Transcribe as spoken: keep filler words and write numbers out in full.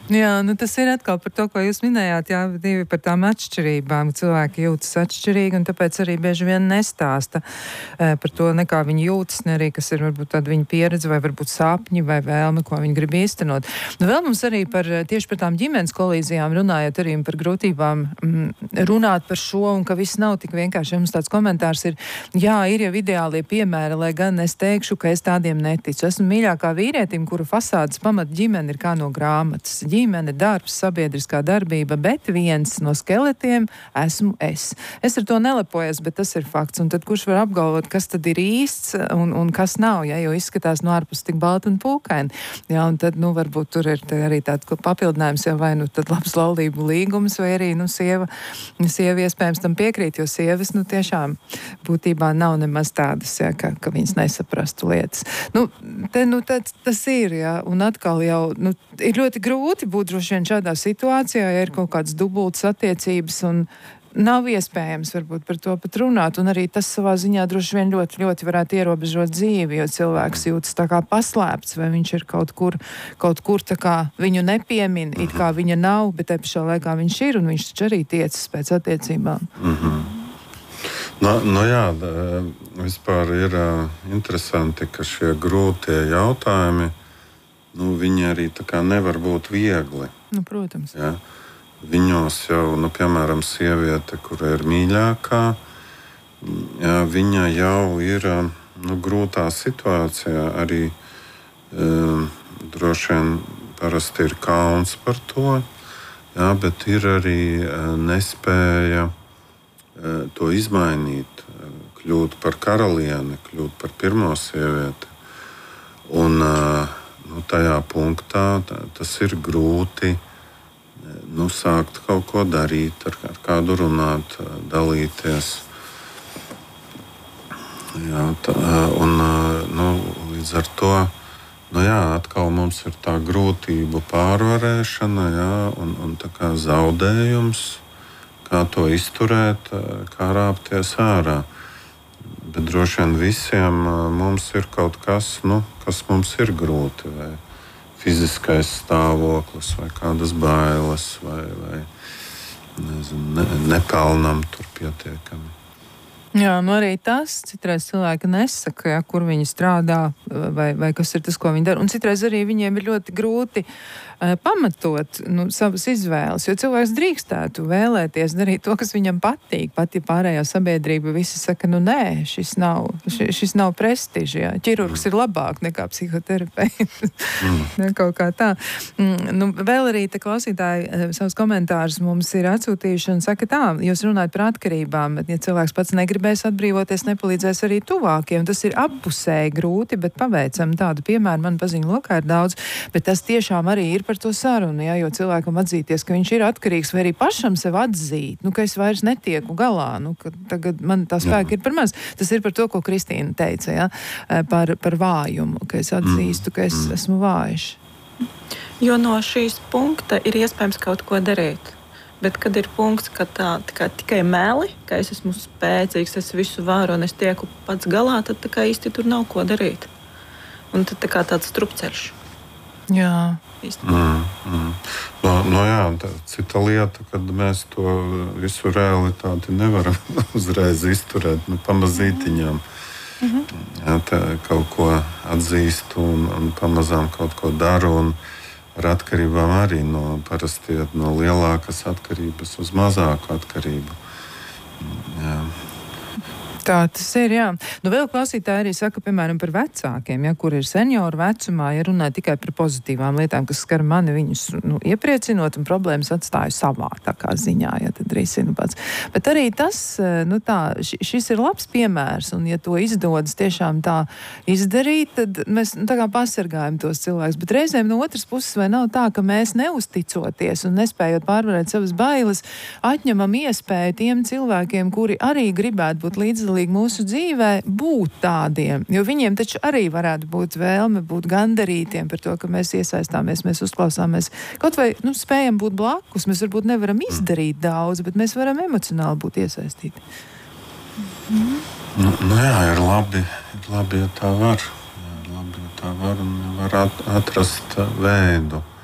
Jā, nu tas ir atkal par to, ko jūs minējāt, jā, divi par tām atšķirībām. Cilvēki jūtas atšķirīgi un tāpēc arī bieži vien nestāsta e, par to, ne kā viņi jūtas, ne arī, kas ir varbūt tāda viņa pieredze vai varbūt sapņi vai vēlme, ko viņi grib īstenot. Nu vēl mums arī par, tieši par tām ģimenes kolīzijām runājot arī par grūtībām m, runāt par šo un ka viss nav tik vienkārši. Mums tāds komentārs ir, jā, ir jau ideālie piemēri, lai gan es teikšu, ka es tādiem neticu. Esmu mīļākā vīrietim, kura fasādes pamat ģimene ir kā no grāmatas. Ģimene, darbs, sabiedriskā darbība, bet viens no skeletiem esmu es. Es ar to nelepojos, bet tas ir fakts. Un tad kurš var apgalvot, kas tad ir īsts un, un kas nav, ja, jo izskatās no ārpus tik balti un pūkaini. Jā, un tad, nu, varbūt tur ir arī tāds papildinājums, ja vai nu tad labs laulību līgums, vai arī, nu, sieva, sieva iespējams tam piekrīt, jo sievas, nu, tiešām būtībā nav nemaz tādas, ja, ka, ka viņas nesaprastu lietas. Nu, te, nu, tāds, tas ir, ja, un atkal jau, nu, ir ļoti grūti būt droši vien šādā situācijā, ja ir kaut kādas dubultas attiecības un nav iespējams varbūt par to pat runāt, un arī tas savā ziņā droši vien ļoti, ļoti varētu ierobežot dzīvi, jo cilvēks jūtas tā kā paslēpts, vai viņš ir kaut kur, kaut kur tā kā viņu nepiemin, it kā viņa nav, bet te pašā laikā viņš ir, un viņš taču arī tiecas pēc attiecībām. Mm-hmm. No, no jā, vispār ir uh, interesanti, ka šie grūtie jautājumi, nu, viņi arī tā kā nevar būt viegli. Nu, protams. Ja? Viņos jau, nu, piemēram, sieviete, kura ir mīļākā, ja, viņa jau ir nu, grūtā situācijā. Arī um, droši vien parasti ir kauns par to, ja, bet ir arī uh, nespēja uh, to izmainīt, uh, kļūt par karalieni, kļūt par pirmo sievieti. Un uh, Nu, tajā punktā tā, tas ir grūti nu, sākt kaut ko darīt, ar, ar kādu runāt, dalīties. Jā, tā, un, nu, līdz ar to nu, jā, atkal mums ir tā grūtību pārvarēšana, jā, un, un tā kā zaudējums, kā to izturēt, kā rāpties ārā. Bet droši vien visiem mums ir kaut kas, nu, kas mums ir grūti, vai fiziskais stāvoklis, vai kādas bailes, vai, vai nezinu, ne, nepelnam tur pietiekami. Jā, nu arī tas, citreiz cilvēki nesaka, ja, kur viņi strādā, vai, vai kas ir tas, ko viņi dara. Un citreiz arī viņiem ir ļoti grūti uh, pamatot nu, savas izvēles, jo cilvēks drīkstētu vēlēties darīt to, kas viņam patīk. Pat ja pārējā sabiedrība visi saka, nu nē, šis nav, šis, šis nav prestiži. Ja. Ķirurgs ir labāk nekā psihoterapeits. Mm. Kaut kā tā. Mm, nu, vēl arī te klausītāji uh, savus komentārus mums ir atsūtījuši un saka tā, jūs runājat par atkarībām, bet ja cilvēks pats negrib atbrīvoties, nepalīdzēs arī tuvākiem. Tas ir appusēji grūti, bet paveicam tādu piemēru. Man paziņu lokā ir daudz, bet tas tiešām arī ir par to sarunu, ja, jo cilvēkam atzīties, ka viņš ir atkarīgs, vai arī pašam sev atzīt, nu, ka es vairs netieku galā, nu, ka tagad man tā spēka ir par maz. Tas ir par to, ko Kristīna teica, ja, par, par vājumu, ka es atzīstu, ka es esmu vājš. Jo no šīs punkta ir iespējams kaut ko darīt. Bet, kad ir punkts, ka tā, tā tikai meli, ka es esmu spēcīgs, es visu varu un es tieku pats galā, tad tā kā īsti tur nav ko darīt. Un tad tā kā tāds strupceļš. Jā. Mm, mm. No, no jā, tā, cita lieta, kad mēs to visu realitāti nevaram uzreiz izturēt, nu, pamazītiņām. Mm-hmm. Jā, tā, kaut ko atzīstu un, un pamazām kaut ko daru. Un, ar atkarībām arī no, parasti no lielākas atkarības uz mazāku atkarību. Jā. Tā tas ir, jā. Nu, vēl klausītāji arī saka, piemēram, par vecākiem, ja, kur ir senioru vecumā, ja runā tikai par pozitīvām lietām, kas skar mani viņus nu, iepriecinot un problēmas atstāju savā tā kā ziņā, ja tad risinu pats. Bet arī tas, nu tā, šis ir labs piemērs, un ja to izdodas tiešām tā izdarīt, tad mēs nu, tā kā pasargājam tos cilvēkus. Bet reizēm no otras puses vai nav tā, ka mēs neusticoties un nespējot pārvarēt savas bailes, atņemam iespēju tiem cilvēkiem, kuri arī gribētu būt līdzdalīgi mūsu dzīvē, būt tādiem. Jo viņiem taču arī varētu būt vēlme būt gandarītiem par to, ka mēs iesaistāmies, mēs uzklausāmies. Kaut vai nu, spējam būt blakus, mēs varbūt nevaram izdarīt daudz, bet mēs varam emocionāli būt iesaistīti. Mm. Nu, nu jā, ir labi, ir labi, ja tā var. Jā, ir labi, ja tā var un var at, atrast veidu.